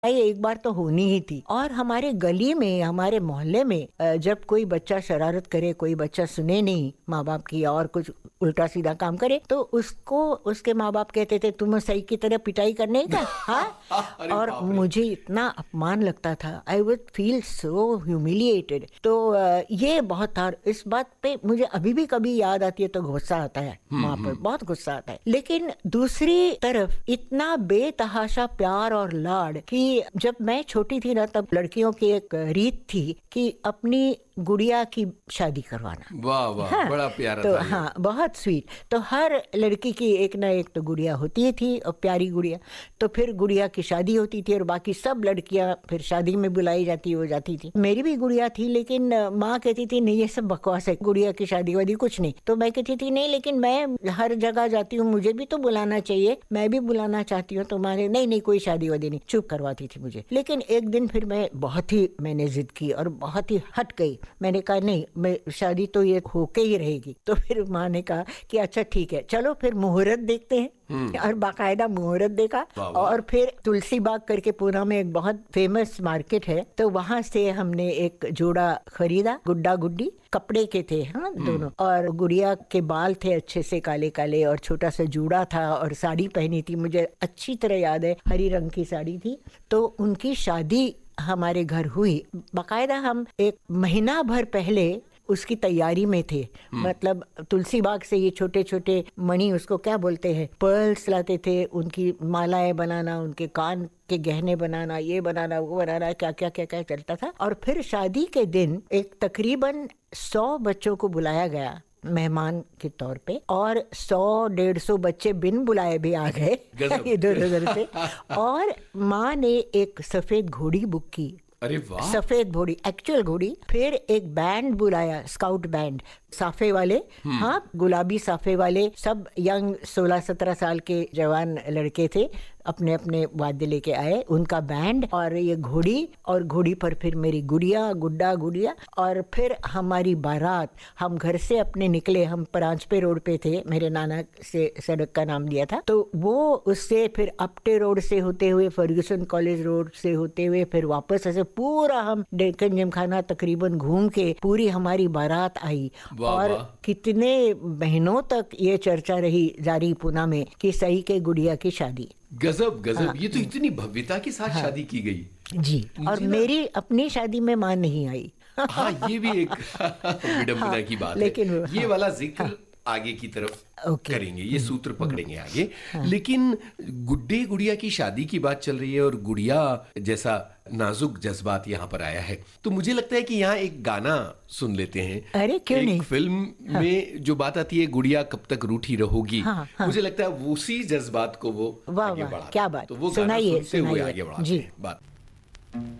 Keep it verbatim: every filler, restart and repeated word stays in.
ये एक बार तो होनी ही थी। और हमारे गली में, हमारे मोहल्ले में अ, जब कोई बच्चा शरारत करे, कोई बच्चा सुने नहीं माँ बाप की और कुछ उल्टा सीधा काम करे, तो उसको उसके माँ बाप कहते थे तुम सही की तरह पिटाई करने का। हाँ। अरे और बाप रे! मुझे इतना अपमान लगता था, I would feel so humiliated. तो अ, ये बहुत था। इस बात पे मुझे अभी भी कभी याद आती है तो गुस्सा आता है, हुँ, वहां पर हुँ। बहुत गुस्सा आता है। लेकिन दूसरी तरफ इतना बेतहाशा प्यार और लाड कि जब मैं छोटी थी ना, तब लड़कियों की एक रीत थी कि अपनी गुड़िया की शादी करवाना। वाह, वाह! हाँ, बड़ा प्यारा तो था ये। हाँ, बहुत स्वीट। तो हर लड़की की एक ना एक तो गुड़िया होती ही थी, और प्यारी गुड़िया। तो फिर गुड़िया की शादी होती थी और बाकी सब लड़कियां फिर शादी में बुलाई जाती हो जाती थी। मेरी भी गुड़िया थी, लेकिन अ, माँ कहती थी नहीं ये सब बकवास है, गुड़िया की शादी वादी कुछ नहीं। तो मैं कहती थी नहीं, लेकिन मैं हर जगह जाती हूँ, मुझे भी तो बुलाना चाहिए, मैं भी बुलाना चाहती हूँ। तो माने नहीं नहीं कोई शादी वादी नहीं, चुप करवाती थी मुझे। लेकिन एक दिन फिर मैं बहुत ही मैंने जिद की और बहुत ही हट गई। मैंने कहा नहीं, मैं शादी तो ये होके ही रहेगी। तो फिर माँ ने कहा कि अच्छा ठीक है, चलो फिर मुहूर्त देखते हैं। हुँ। और बाकायदा मुहूर्त देखा। वाह, वाह! और फिर तुलसी बाग करके पूना में एक बहुत फेमस मार्केट है, तो वहां से हमने एक जोड़ा खरीदा, गुड्डा गुड्डी कपड़े के थे, हाँ दोनों। और गुड़िया के बाल थे अच्छे से काले काले, और छोटा सा जूड़ा था, और साड़ी पहनी थी, मुझे अच्छी तरह याद है, हरी रंग की साड़ी थी। तो उनकी शादी हमारे घर हुई। बाकायदा हम एक महीना भर पहले उसकी तैयारी में थे। मतलब तुलसी बाग से ये छोटे छोटे मणि, उसको क्या बोलते हैं, पर्ल्स लाते थे, उनकी मालाएं बनाना, उनके कान के गहने बनाना, ये बनाना वो बनाना, क्या क्या क्या क्या चलता था। और फिर शादी के दिन एक तकरीबन सौ बच्चों को बुलाया गया मेहमान के तौर पे, और सौ डेढ़ सौ बच्चे बिन बुलाए भी आ गए गज़ब। इधर उधर से। और माँ ने एक सफेद घोड़ी बुक की, अरे वाह! सफेद घोड़ी, एक्चुअल घोड़ी। फिर एक बैंड बुलाया, स्काउट बैंड, साफे वाले, हाँ गुलाबी साफे वाले, सब यंग सोलह सत्रह साल के जवान लड़के थे, अपने अपने वाद्य लेके आए, उनका बैंड और ये घोड़ी। और घोड़ी पर फिर मेरी गुड़िया, गुड्डा गुड़िया। और फिर हमारी बारात, हम घर से अपने निकले, हम परांजपे रोड पे थे, मेरे नाना से सड़क का नाम दिया था। तो वो उससे फिर अपटे रोड से होते हुए, फर्ग्यूसन कॉलेज रोड से होते हुए, फिर वापस ऐसे पूरा हम डेक्कन जिमखाना तकरीबन घूम के पूरी हमारी बारात आई। वाह, और वाह! कितने महीनों तक ये चर्चा रही जारी पूना में कि सही के गुड़िया की शादी। गज़ब, गज़ब! हाँ, ये तो इतनी भव्यता के साथ हाँ, शादी की गई। जी। और मुझे ना मेरी अपनी शादी में मां नहीं आई। हाँ, ये भी एक हाँ, विडंबना की बात है। लेकिन वो- ये हाँ, वाला ज़िक्र हाँ, आगे की तरफ ओके। करेंगे, ये हम्म, सूत्र हम्म, पकड़ेंगे आगे। हाँ, लेकिन गुड्डे गुड़िया की शादी की बात चल रही है और गुड़िया जैसा नाजुक जज़्बात यहाँ पर आया है, तो मुझे लगता है कि यहाँ एक गाना सुन लेते हैं। अरे क्यों एक नहीं। फ़िल्म में जो बात आती है, गुड़िया कब तक रूठी रहोगी, हाँ, हाँ। मुझे लगता है वो उसी जज़्बात को वो वाह आगे वाह, बढ़ाते क्या हैं। बात, तो वो गाना सुनाइए सुनते हुए सुनाइए आगे बढ़ाते जी। हैं बात।